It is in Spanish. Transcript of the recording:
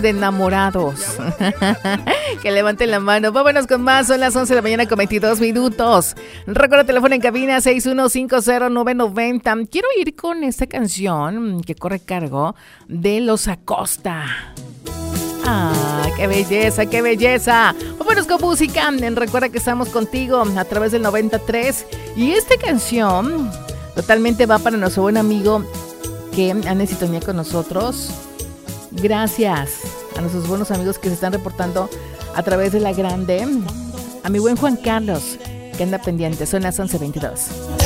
de enamorados. Que levanten la mano. Vámonos con más. Son las 11 de la mañana con 22 minutos. Recuerda teléfono en cabina 6150990. Quiero ir con esta canción que corre cargo de Los Acosta. ¡Ah, qué belleza, qué belleza! Vámonos con música. Recuerda que estamos contigo a través del 93. Y esta canción totalmente va para nuestro buen amigo que anda en sintonía con nosotros. Gracias a nuestros buenos amigos que se están reportando a través de la grande. A mi buen Juan Carlos, que anda pendiente. Son las 11:22.